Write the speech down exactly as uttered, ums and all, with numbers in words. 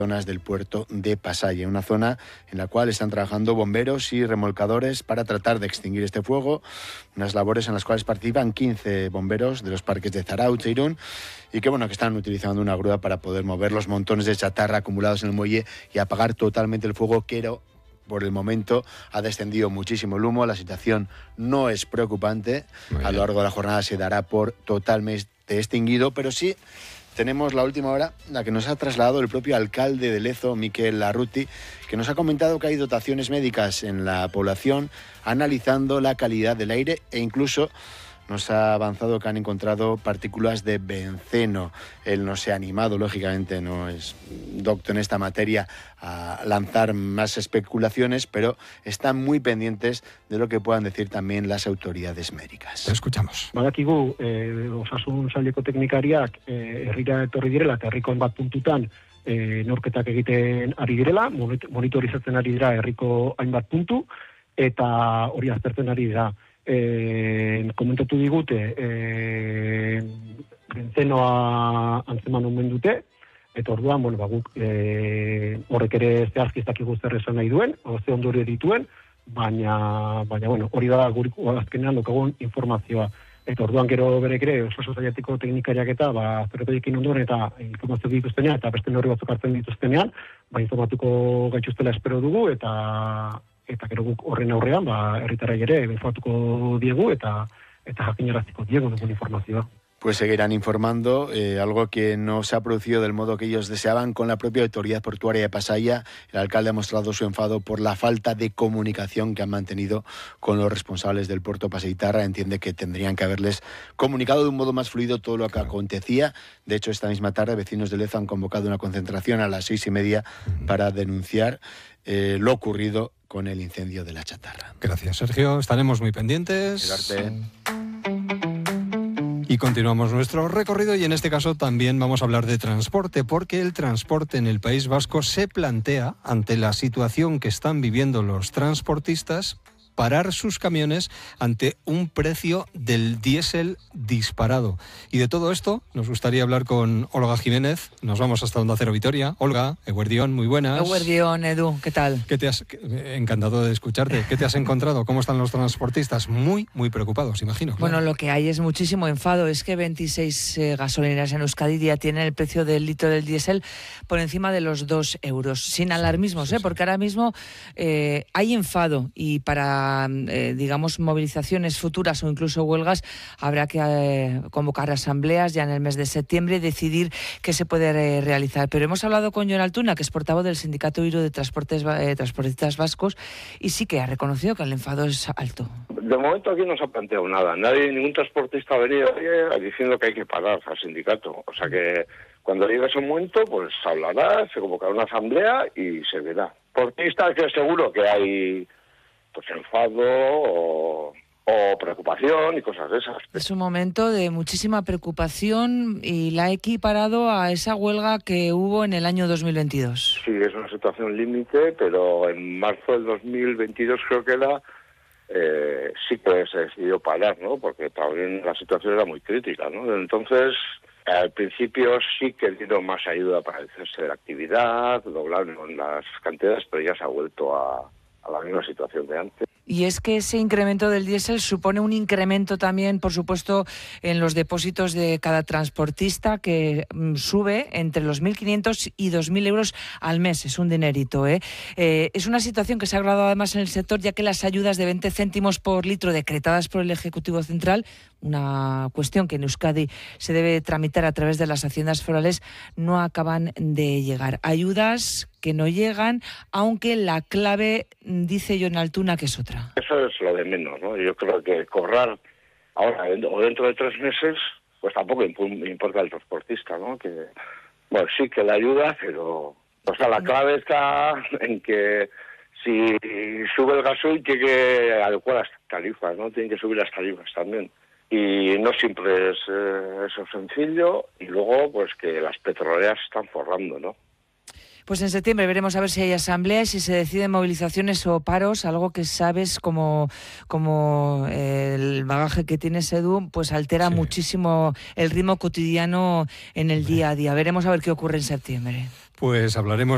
zonas del puerto de Pasaia, una zona en la cual están trabajando bomberos y remolcadores para tratar de extinguir este fuego, unas labores en las cuales participan quince bomberos de los parques de Zarautz e Irún y que bueno que están utilizando una grúa para poder mover los montones de chatarra acumulados en el muelle y apagar totalmente el fuego que era. Por el momento ha descendido muchísimo el humo, la situación no es preocupante, a lo largo de la jornada se dará por totalmente extinguido, pero sí tenemos la última hora, la que nos ha trasladado el propio alcalde de Lezo, Miquel Larruti, que nos ha comentado que hay dotaciones médicas en la población analizando la calidad del aire e incluso nos ha avanzado que han encontrado partículas de benceno. Él no se ha animado, lógicamente, no es doctor en esta materia, a lanzar más especulaciones, pero están muy pendientes de lo que puedan decir también las autoridades médicas. Te escuchamos. Badakigu, eh, osasun saileko teknikariak eh, herrira etorri direla eta herriko hainbat puntutan eh, neurketak egiten ari direla, monitorizatzen ari dira herriko hainbat puntu, eta hori aztertzen ari dira. Eh, komentatu digute eh, bentzenoa antzeman omen dute eta orduan bueno, ba, guk eh, horrek ere zehazki ez dakigu zer esan nahi duen o ze ondorio dituen, baina baina bueno, hori da guri azkenean daukagun informazioa eta orduan gero berek ere osasun sailetiko teknikariak eta ba zerretekin ondoren eta informazio dituztenean eta beste neurri batzuk hartzen dituztenean ba informatuko gaituztela espero dugu eta eta gero guk horren aurrean, ba, herritarrei ere informatuko diegu eta eta jakinaraziko diegu dugun informazioa. Pues seguirán informando, eh, algo que no se ha producido del modo que ellos deseaban con la propia autoridad portuaria de Pasaia. El alcalde ha mostrado su enfado por la falta de comunicación que han mantenido con los responsables del puerto Pasaitarra. Entiende que tendrían que haberles comunicado de un modo más fluido todo lo que acontecía. De hecho, esta misma tarde, vecinos de Lezo han convocado una concentración a las seis y media para denunciar eh, lo ocurrido con el incendio de la chatarra. Gracias, Sergio. Estaremos muy pendientes. Quedarte. Y continuamos nuestro recorrido y en este caso también vamos a hablar de transporte, porque el transporte en el País Vasco se plantea, ante la situación que están viviendo los transportistas, parar sus camiones ante un precio del diésel disparado. Y de todo esto nos gustaría hablar con Olga Jiménez. Nos vamos hasta Onda Cero Vitoria. Olga, Eguerdión, muy buenas. Eguerdión, Edu, ¿qué tal? ¿Qué te has, encantado de escucharte. ¿Qué te has encontrado? ¿Cómo están los transportistas? Muy, muy preocupados, imagino. Bueno, claro. Lo que hay es muchísimo enfado. Es que veintiséis eh, gasolineras en Euskadi ya tienen el precio del litro del diésel por encima de los dos euros. Sin alarmismos, sí, sí, ¿eh? Sí. Porque ahora mismo eh, hay enfado y para Eh, digamos, movilizaciones futuras o incluso huelgas, habrá que eh, convocar asambleas ya en el mes de septiembre y decidir qué se puede eh, realizar. Pero hemos hablado con Jon Altuna, que es portavoz del Sindicato Iru de Transportes, eh, Transportistas Vascos, y sí que ha reconocido que el enfado es alto. De momento aquí no se ha planteado nada. Nadie, ningún transportista ha venido diciendo que hay que parar al sindicato. O sea que cuando llegue ese momento, pues hablará, se convocará una asamblea y se verá. Transportistas que seguro que hay pues enfado o, o preocupación y cosas de esas. Es un momento de muchísima preocupación y la he equiparado a esa huelga que hubo en el año dos mil veintidós. Sí, es una situación límite, pero en marzo del dos mil veintidós creo que era, eh, sí que se decidió parar, ¿no? Porque también la situación era muy crítica, ¿no? Entonces, al principio sí que dieron más ayuda para el cese de la actividad, doblaron las cantidades, pero ya se ha vuelto a a la misma situación de antes. Y es que ese incremento del diésel supone un incremento también, por supuesto, en los depósitos de cada transportista, que mm, sube entre los mil quinientos y dos mil euros al mes. Es un dinerito, ¿eh? Eh, es una situación que se ha agravado además en el sector, ya que las ayudas de veinte céntimos por litro decretadas por el Ejecutivo Central, una cuestión que en Euskadi se debe tramitar a través de las haciendas forales, no acaban de llegar. Ayudas que no llegan, aunque la clave, dice Jon Altuna, que es otra. Eso es lo de menos, ¿no? Yo creo que cobrar ahora o dentro de tres meses, pues tampoco importa al transportista, ¿no? Que, bueno, sí que le ayuda, pero o sea, la clave está en que si sube el gasoil tiene que adecuar las tarifas, ¿no? Tienen que subir las tarifas también. Y no siempre es eh, eso sencillo, y luego pues que las petroleras están forrando, ¿no? Pues en septiembre veremos a ver si hay asambleas, si se deciden movilizaciones o paros, algo que sabes como, como el bagaje que tienes, Edu, pues altera sí. muchísimo el ritmo cotidiano en el día a día. Veremos a ver qué ocurre en septiembre. Pues hablaremos